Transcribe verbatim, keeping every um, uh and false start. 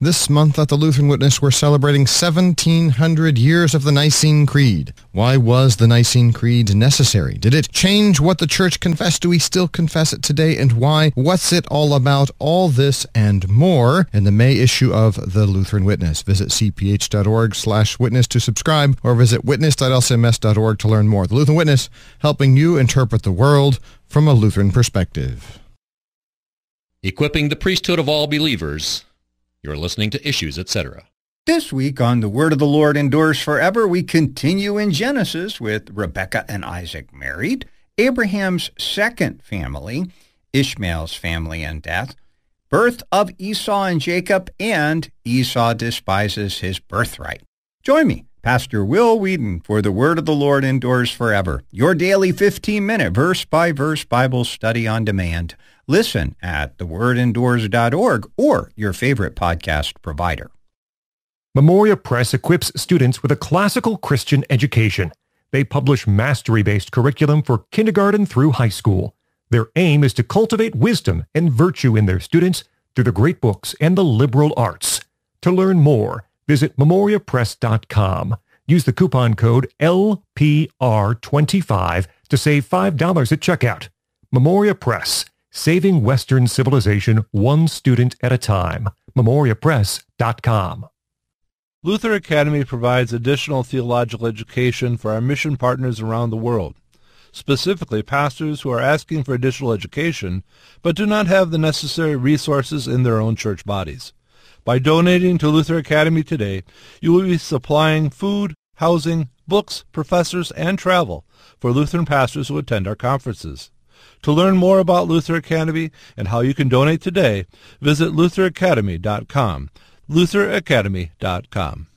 This month at the Lutheran Witness, we're celebrating seventeen hundred years of the Nicene Creed. Why was the Nicene Creed necessary? Did it change what the Church confessed? Do we still confess it today? And why? What's it all about? All this and more in the May issue of the Lutheran Witness. Visit cph.org slash witness to subscribe, or visit witness dot l c m s dot org to learn more. The Lutheran Witness, helping you interpret the world from a Lutheran perspective. Equipping the priesthood of all believers. You're listening to Issues, et cetera. This week on The Word of the Lord Endures Forever, we continue in Genesis with Rebekah and Isaac married, Abraham's second family, Ishmael's family and death, birth of Esau and Jacob, and Esau despises his birthright. Join me, Pastor Will Whedon, for The Word of the Lord Endures Forever, your daily fifteen-minute verse-by-verse Bible study on demand. Listen at the word endures dot org or your favorite podcast provider. Memoria Press equips students with a classical Christian education. They publish mastery-based curriculum for kindergarten through high school. Their aim is to cultivate wisdom and virtue in their students through the great books and the liberal arts. To learn more, visit memoria press dot com. Use the coupon code L P R twenty-five to save five dollars at checkout. Memoria Press. Saving Western civilization one student at a time. memoria press dot com. Luther Academy provides additional theological education for our mission partners around the world, specifically pastors who are asking for additional education but do not have the necessary resources in their own church bodies. By donating to Luther Academy today, you will be supplying food, housing, books, professors, and travel for Lutheran pastors who attend our conferences. To learn more about Luther Academy and how you can donate today, visit luther academy dot com. luther academy dot com.